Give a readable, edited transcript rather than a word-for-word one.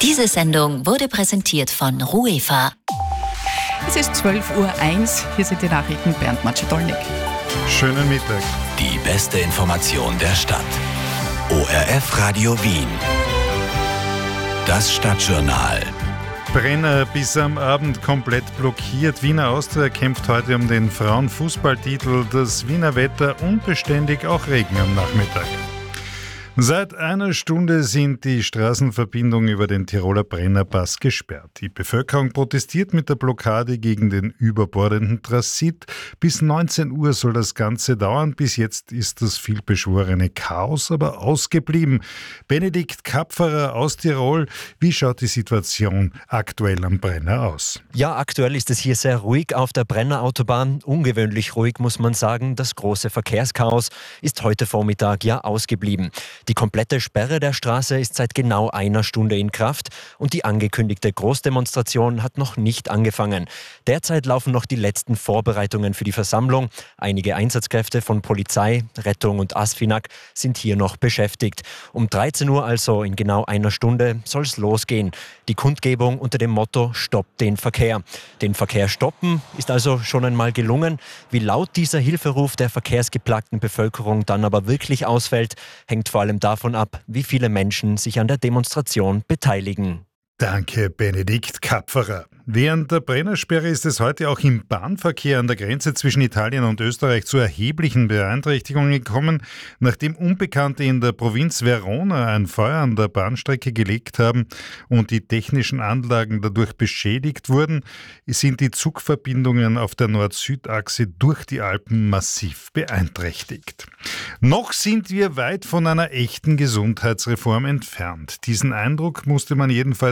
Diese Sendung wurde präsentiert von Ruefa. Es ist 12:01 Uhr. Hier sind die Nachrichten, Bernd Matschedolnik. Schönen Mittag. Die beste Information der Stadt. ORF Radio Wien. Das Stadtjournal. Brenner bis am Abend komplett blockiert. Wiener Austria kämpft heute um den Frauenfußballtitel. Das Wiener Wetter unbeständig, auch Regen am Nachmittag. Seit einer Stunde sind die Straßenverbindungen über den Tiroler Brennerpass gesperrt. Die Bevölkerung protestiert mit der Blockade gegen den überbordenden Transit. Bis 19 Uhr soll das Ganze dauern. Bis jetzt ist das vielbeschworene Chaos aber ausgeblieben. Benedikt Kapferer aus Tirol, wie schaut die Situation aktuell am Brenner aus? Ja, aktuell ist es hier sehr ruhig auf der Brennerautobahn. Ungewöhnlich ruhig, muss man sagen. Das große Verkehrschaos ist heute Vormittag ja ausgeblieben. Die komplette Sperre der Straße ist seit genau einer Stunde in Kraft und die angekündigte Großdemonstration hat noch nicht angefangen. Derzeit laufen noch die letzten Vorbereitungen für die Versammlung. Einige Einsatzkräfte von Polizei, Rettung und ASFINAG sind hier noch beschäftigt. Um 13 Uhr, also in genau einer Stunde, soll es losgehen. Die Kundgebung unter dem Motto Stoppt den Verkehr. Den Verkehr stoppen ist also schon einmal gelungen. Wie laut dieser Hilferuf der verkehrsgeplagten Bevölkerung dann aber wirklich ausfällt, hängt vor allem davon ab, wie viele Menschen sich an der Demonstration beteiligen. Danke, Benedikt Kapferer. Während der Brennersperre ist es heute auch im Bahnverkehr an der Grenze zwischen Italien und Österreich zu erheblichen Beeinträchtigungen gekommen. Nachdem Unbekannte in der Provinz Verona ein Feuer an der Bahnstrecke gelegt haben und die technischen Anlagen dadurch beschädigt wurden, sind die Zugverbindungen auf der Nord-Süd-Achse durch die Alpen massiv beeinträchtigt. Noch sind wir weit von einer echten Gesundheitsreform entfernt. Diesen Eindruck musste man jedenfalls